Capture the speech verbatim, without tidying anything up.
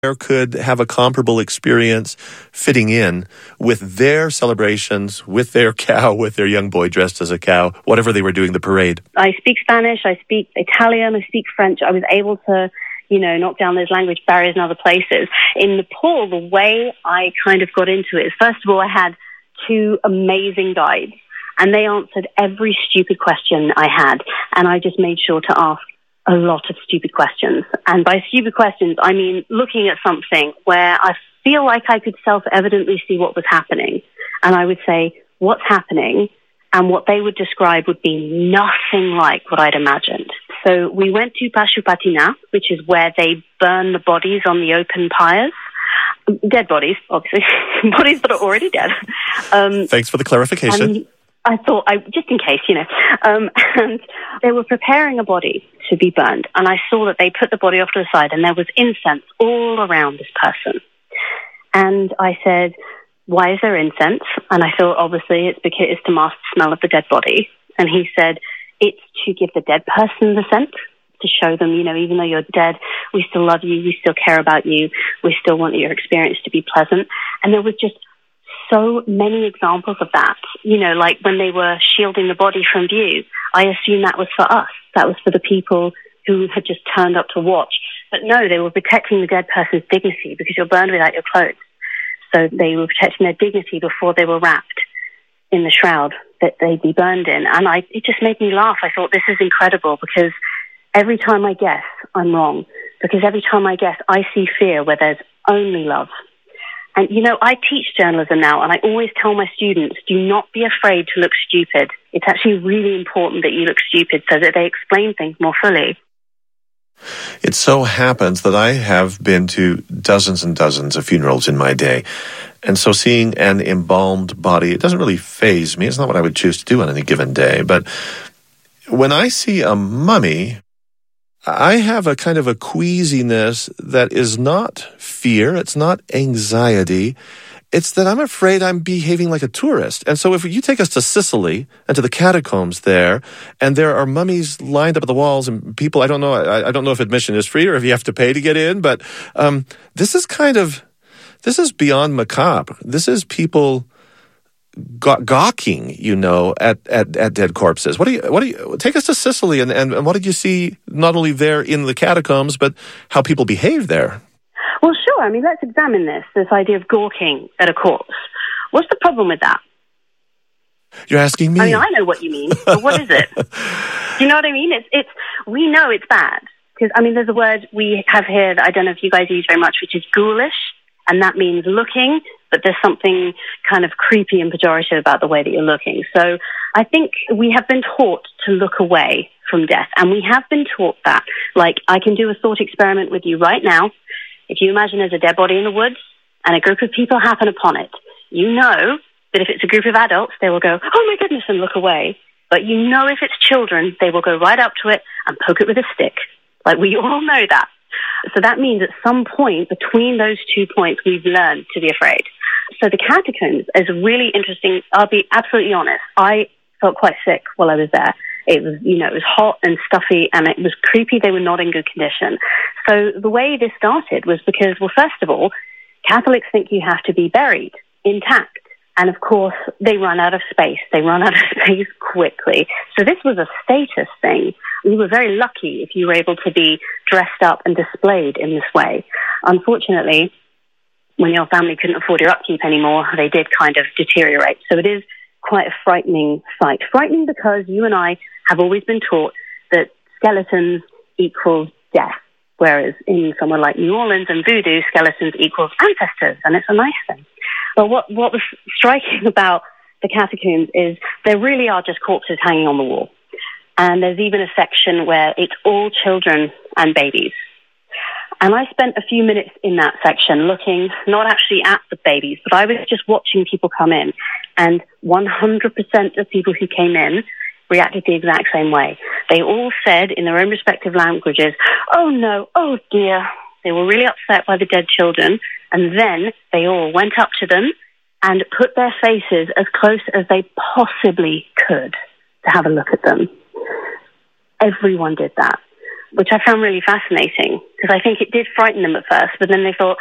could have a comparable experience fitting in with their celebrations, with their cow, with their young boy dressed as a cow, whatever they were doing the parade? I speak Spanish, I speak Italian, I speak French. I was able to, you know, knock down those language barriers in other places. In Nepal, the way I kind of got into it is, first of all, I had two amazing guides, and they answered every stupid question I had, and I just made sure to ask a lot of stupid questions. And by stupid questions, I mean looking at something where I feel like I could self-evidently see what was happening. And I would say, what's happening? And what they would describe would be nothing like what I'd imagined. So we went to Pashupatinath, which is where they burn the bodies on the open pyres. Dead bodies, obviously. Bodies that are already dead. Um, Thanks for the clarification. And I thought, I just in case, you know. Um, and they were preparing a body to be burned. And I saw that they put the body off to the side and there was incense all around this person. And I said, why is there incense? And I thought, obviously, it's because it's to mask the smell of the dead body. And he said, it's to give the dead person the scent, to show them, you know, even though you're dead, we still love you, we still care about you, we still want your experience to be pleasant. And there was just so many examples of that. You know, like when they were shielding the body from view, I assumed that was for us. That was for the people who had just turned up to watch. But no, they were protecting the dead person's dignity because you're burned without your clothes. So they were protecting their dignity before they were wrapped in the shroud that they'd be burned in. And I, it just made me laugh. I thought, this is incredible, because every time I guess, I'm wrong. Because every time I guess, I see fear where there's only love. And, you know, I teach journalism now, and I always tell my students, do not be afraid to look stupid. It's actually really important that you look stupid so that they explain things more fully. It so happens that I have been to dozens and dozens of funerals in my day. And so seeing an embalmed body, it doesn't really faze me. It's not what I would choose to do on any given day. But when I see a mummy, I have a kind of a queasiness that is not fear, it's not anxiety, it's that I'm afraid I'm behaving like a tourist. And so if you take us to Sicily and to the catacombs there, and there are mummies lined up at the walls, and people, I don't know, I, I don't know if admission is free or if you have to pay to get in, but um, this is kind of, this is beyond macabre. This is people Gaw- gawking, you know, at, at, at dead corpses. What do you? What do you? Take us to Sicily, and, and, and what did you see? Not only there in the catacombs, but how people behave there. Well, sure. I mean, let's examine this. This idea of gawking at a corpse. What's the problem with that? You're asking me. I mean, I know what you mean, but what is it? Do you know what I mean? It's it's. We know it's bad because I mean, there's a word we have here that I don't know if you guys use very much, which is ghoulish, and that means looking. But there's something kind of creepy and pejorative about the way that you're looking. So I think we have been taught to look away from death. And we have been taught that. Like, I can do a thought experiment with you right now. If you imagine there's a dead body in the woods and a group of people happen upon it, you know that if it's a group of adults, they will go, oh my goodness, and look away. But you know if it's children, they will go right up to it and poke it with a stick. Like, we all know that. So that means at some point between those two points, we've learned to be afraid. So the catacombs is really interesting. I'll be absolutely honest. I felt quite sick while I was there. It was, you know, it was hot and stuffy and it was creepy. They were not in good condition. So the way this started was because, well, first of all, Catholics think you have to be buried intact. And of course, they run out of space. They run out of space quickly. So this was a status thing. We were very lucky if you were able to be dressed up and displayed in this way. Unfortunately, when your family couldn't afford your upkeep anymore, they did kind of deteriorate. So it is quite a frightening sight. Frightening because you and I have always been taught that skeletons equals death, whereas in somewhere like New Orleans and voodoo, skeletons equals ancestors, and it's a nice thing. But what, what was striking about the catacombs is there really are just corpses hanging on the wall. And there's even a section where it's all children and babies. And I spent a few minutes in that section looking not actually at the babies, but I was just watching people come in. And one hundred percent of people who came in reacted the exact same way. They all said in their own respective languages, oh no, oh dear. They were really upset by the dead children. And then they all went up to them and put their faces as close as they possibly could to have a look at them. Everyone did that. which I found really fascinating because I think it did frighten them at first, but then they thought,